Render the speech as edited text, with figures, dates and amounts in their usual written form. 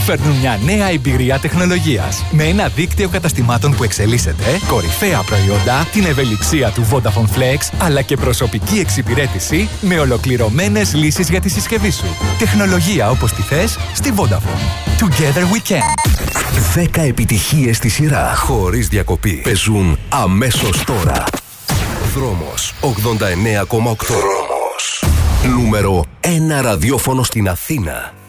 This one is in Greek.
φέρνουν μια νέα εμπειρία τεχνολογίας. Με ένα δίκτυο καταστημάτων που εξελίσσεται, κορυφαία προϊόντα, την ευελιξία του Vodafone Flex, αλλά και προσωπική εξυπηρέτηση με ολοκληρωμένες λύσεις για τη συσκευή σου. Τεχνολογία όπως τη θες στη Vodafone. Together we can. 10 επιτυχίες στη σειρά, χωρίς διακοπή, παίζουν αμέσως τώρα. Δρόμος 89,8. Δρόμος. Νούμερο 1 ραδιόφωνο στην Αθήνα.